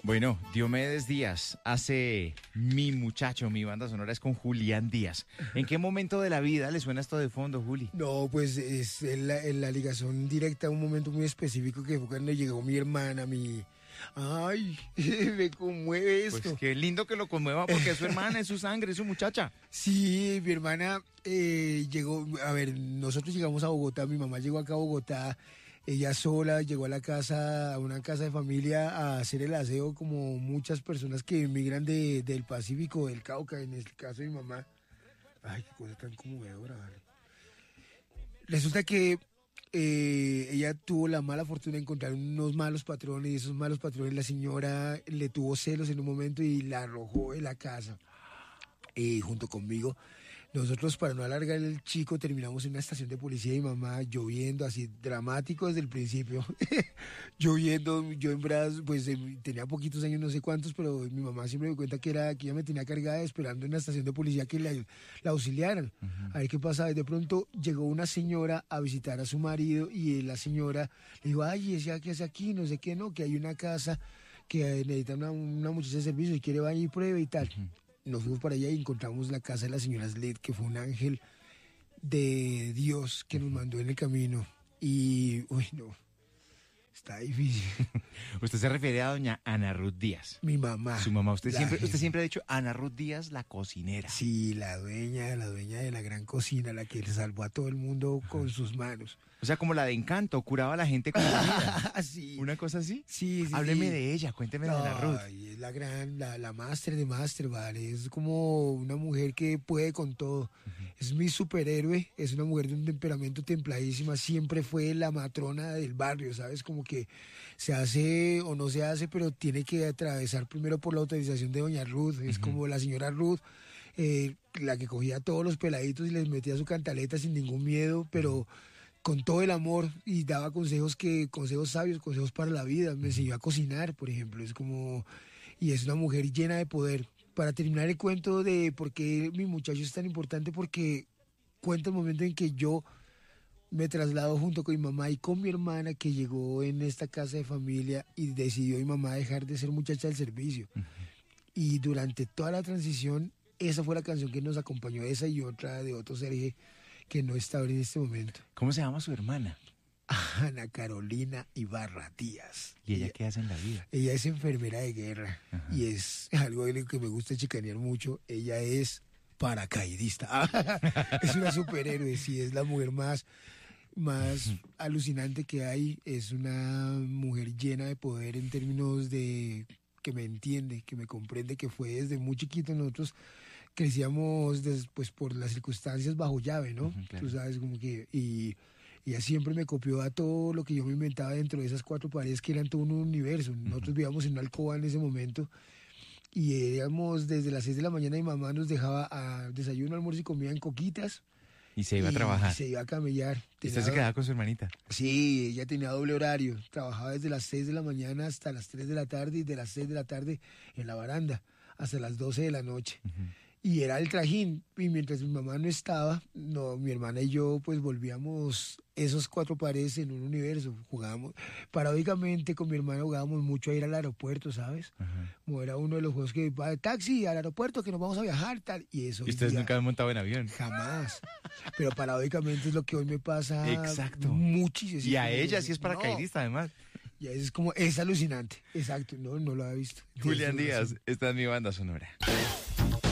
Bueno, Diomedes Díaz hace Mi Muchacho, mi banda sonora es con Julián Díaz. ¿En qué momento de la vida le suena esto de fondo, Juli? No, pues es en la ligación directa a un momento muy específico que fue cuando llegó mi hermana, Ay, me conmueve esto. Pues qué lindo que lo conmueva porque es su hermana, es su sangre, es su muchacha. Sí, mi hermana llegó, a ver, nosotros llegamos a Bogotá, mi mamá llegó acá a Bogotá, ella sola llegó a la casa, a una casa de familia a hacer el aseo como muchas personas que emigran del Pacífico, del Cauca, en el caso de mi mamá. Ay, qué cosa tan conmovedora, vale. Resulta que ella tuvo la mala fortuna de encontrar unos malos patrones y esos malos patrones la señora le tuvo celos en un momento y la arrojó de la casa. Junto conmigo, nosotros para no alargar el chico terminamos en una estación de policía y mamá lloviendo así dramático desde el principio, lloviendo, yo en brazos, pues tenía poquitos años, no sé cuántos, pero mi mamá siempre me cuenta que ella me tenía cargada esperando en la estación de policía que la auxiliaran, a ver qué pasaba y de pronto llegó una señora a visitar a su marido y la señora le dijo, ay, ¿esa qué hace aquí? No sé qué, no, que hay una casa que necesita una muchacha de servicio y quiere vaya y pruebe y tal. Nos fuimos para allá y encontramos la casa de la señora Slade, que fue un ángel de Dios que nos mandó en el camino. Y, uy, no, está difícil. Usted se refiere a doña Ana Ruth Díaz. Mi mamá. Su mamá. Usted siempre ha dicho Ana Ruth Díaz, la cocinera. Sí, la dueña de la gran cocina, la que le salvó a todo el mundo con sus manos. O sea, como la de Encanto, curaba a la gente con comida. Sí. ¿Una cosa así? Sí, sí. Hábleme sí. de ella, cuénteme de Ana Ruth. Es la gran, la máster de máster, vale. Es como una mujer que puede con todo. Es mi superhéroe, es una mujer de un temperamento templadísima, siempre fue la matrona del barrio, ¿sabes? Como que se hace o no se hace, pero tiene que atravesar primero por la autorización de doña Ruth. Es como la señora Ruth, la que cogía a todos los peladitos y les metía su cantaleta sin ningún miedo, pero con todo el amor y daba consejos sabios, consejos para la vida. Me enseñó a cocinar, por ejemplo. Es como, y es una mujer llena de poder. Para terminar el cuento de por qué mi muchacho es tan importante, porque cuenta el momento en que yo me traslado junto con mi mamá y con mi hermana que llegó en esta casa de familia y decidió mi mamá dejar de ser muchacha del servicio. Y durante toda la transición, esa fue la canción que nos acompañó, esa y otra de otro Sergio que no está ahora en este momento. ¿Cómo se llama su hermana? Ana Carolina Ibarra Díaz. ¿Y ella qué hace en la vida? Ella es enfermera de guerra. Ajá. Y es algo de lo que me gusta chicanear mucho. Ella es paracaidista. Es una superhéroe, sí, es la mujer más alucinante que hay. Es una mujer llena de poder en términos de que me entiende, que me comprende, que fue desde muy chiquito. Nosotros crecíamos pues por las circunstancias bajo llave, ¿no? Claro. Tú sabes, como que y ella siempre me copió a todo lo que yo me inventaba dentro de esas cuatro paredes que eran todo un universo. Nosotros vivíamos en una alcoba en ese momento y íbamos desde las 6 de la mañana y mamá nos dejaba a desayuno, almuerzo y comida en coquitas. Y se iba a trabajar. Se iba a camellar. ¿Usted se quedaba con su hermanita? Sí, ella tenía doble horario. Trabajaba desde las 6 de la mañana hasta las 3 de la tarde y de las 6 de la tarde en la baranda hasta las 12 de la noche. Y era el trajín. Y mientras mi mamá no estaba, mi hermana y yo pues volvíamos esos cuatro paredes en un universo. Jugábamos, paradójicamente con mi hermana jugábamos mucho a ir al aeropuerto, ¿sabes? Como era uno de los juegos que va de taxi al aeropuerto, que nos vamos a viajar, tal. Y eso. ¿Y ustedes nunca han montado en avión? Jamás. Pero paradójicamente es lo que hoy me pasa. Exacto. Muchísimo. Y a ella sí es paracaidista, además. Y es como, es alucinante. Exacto, no lo había visto. Julián Díaz, esta es mi banda sonora.